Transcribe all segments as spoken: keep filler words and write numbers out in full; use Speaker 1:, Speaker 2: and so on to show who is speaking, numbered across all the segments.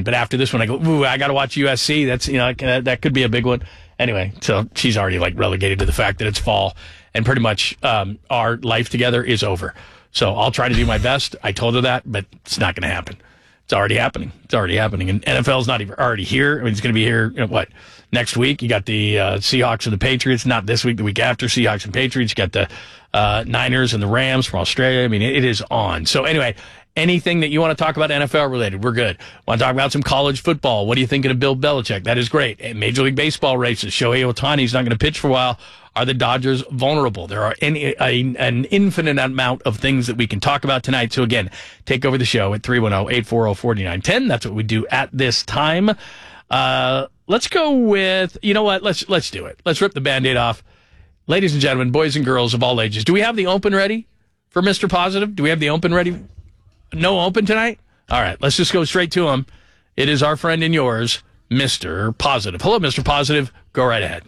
Speaker 1: But after this one, I go, ooh, I got to watch U S C. That's, you know, that, that could be a big one. Anyway, so she's already like relegated to the fact that it's fall and pretty much um, our life together is over. So I'll try to do my best. I told her that, but it's not going to happen. It's already happening. It's already happening. And N F L's not even already here. I mean, it's going to be here, you know, what, next week? You got the uh, Seahawks and the Patriots. Not this week, the week after. Seahawks and Patriots. You got the uh, Niners and the Rams from Australia. I mean, it, it is on. So anyway, anything that you want to talk about N F L related, we're good. Want to talk about some college football? What are you thinking of Bill Belichick? That is great. And Major League Baseball races. Shohei Ohtani's not going to pitch for a while. Are the Dodgers vulnerable? There are any, a, an infinite amount of things that we can talk about tonight. So again, take over the show at three one zero, eight four zero, four nine one zero. That's what we do at this time. Uh, let's go with, you know what? Let's, let's do it. Let's rip the Band-Aid off. Ladies and gentlemen, boys and girls of all ages, do we have the open ready for Mister Positive? Do we have the open ready? No open tonight? All right, let's just go straight to him. It is our friend and yours, Mister Positive. Hello, Mister Positive. Go right ahead.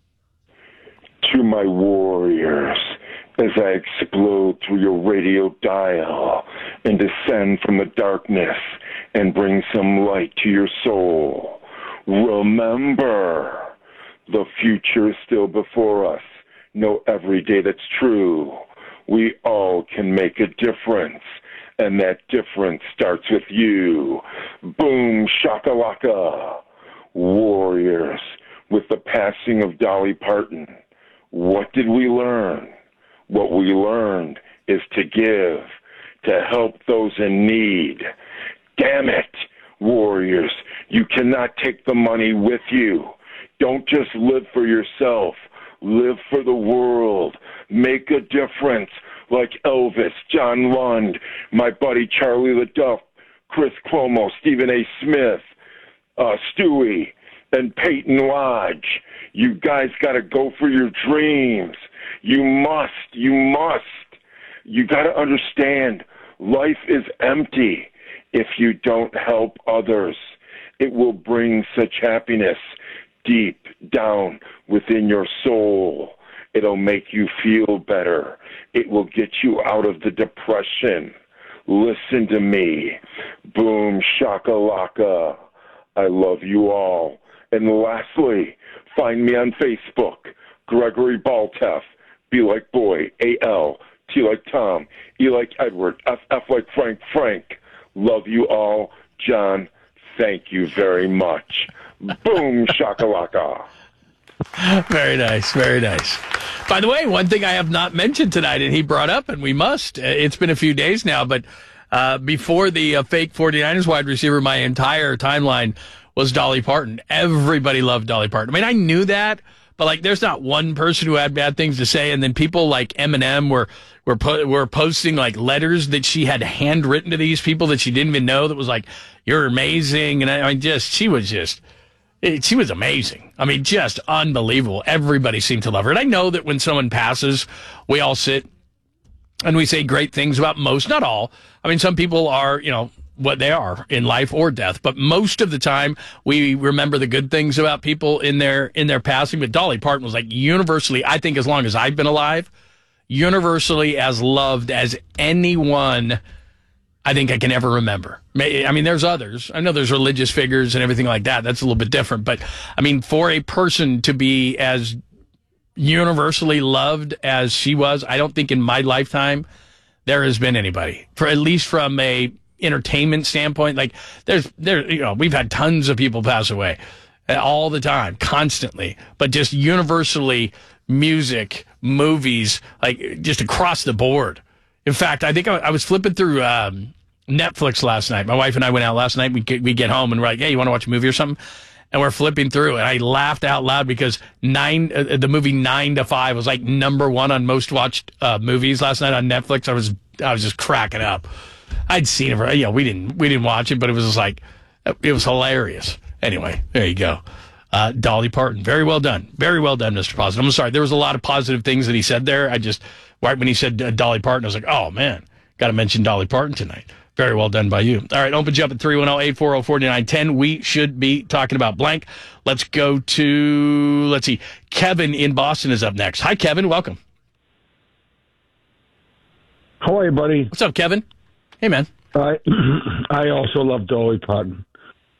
Speaker 2: To my warriors, as I explode through your radio dial and descend from the darkness and bring some light to your soul, remember, the future is still before us. Know every day that's true. We all can make a difference, and that difference starts with you. Boom, shakalaka. Warriors, with the passing of Dolly Parton, what did we learn? What we learned is to give, to help those in need. Damn it, warriors, you cannot take the money with you. Don't just live for yourself. Live for the world. Make a difference like Elvis, John Lund, my buddy Charlie LaDuff, Chris Cuomo, Stephen A. Smith, uh, Stewie, and Peyton Lodge. You guys got to go for your dreams. You must. You must. You got to understand, life is empty if you don't help others. It will bring such happiness deep down within your soul. It'll make you feel better. It will get you out of the depression. Listen to me. Boom, shakalaka. I love you all. And lastly, find me on Facebook, Gregory Balteff, B like boy, A L, T like Tom, E like Edward, F, F like Frank, Frank. Love you all. John, thank you very much. Boom, shakalaka.
Speaker 1: Very nice, very nice. By the way, one thing I have not mentioned tonight, and he brought up, and we must, it's been a few days now, but uh, before the uh, fake 49ers wide receiver, my entire timeline was Dolly Parton. Everybody loved Dolly Parton. I mean, I knew that, but like, there's not one person who had bad things to say. And then people like Eminem were were po- were posting like letters that she had handwritten to these people that she didn't even know. That was like, "You're amazing," and I, I mean, just she was just. It, she was amazing. I mean, just unbelievable. Everybody seemed to love her. And I know that when someone passes, we all sit and we say great things about most, not all. I mean, some people are, you know, what they are in life or death. But most of the time, we remember the good things about people in their in their passing. But Dolly Parton was like universally, I think as long as I've been alive, universally as loved as anyone I think I can ever remember. I mean, there's others. I know there's religious figures and everything like that. That's a little bit different. But, I mean, for a person to be as universally loved as she was, I don't think in my lifetime there has been anybody. For at least from a entertainment standpoint, like there's, there, you know, we've had tons of people pass away all the time, constantly. But just universally, music, movies, like just across the board. In fact, I think I, I was flipping through um, Netflix last night. My wife and I went out last night. We get, we get home and we're like, hey, you want to watch a movie or something? And we're flipping through, and I laughed out loud because nine uh, the movie Nine to Five was like number one on most watched uh, movies last night on Netflix. I was I was just cracking up. I'd seen it, for, you know, we didn't we didn't watch it, but it was just like it was hilarious. Anyway, there you go. Uh, Dolly Parton, very well done, very well done, Mister Positive. I'm sorry, there was a lot of positive things that he said there. I just right when he said uh, Dolly Parton, I was like, oh man, got to mention Dolly Parton tonight. Very well done by you. All right, opens you up at three one zero, eight four zero, four nine one zero. We should be talking about blank. Let's go to, let's see, Kevin in Boston is up next. Hi, Kevin. Welcome.
Speaker 3: How are you, buddy?
Speaker 1: What's up, Kevin? Hey, man.
Speaker 3: I I also love Dolly Parton.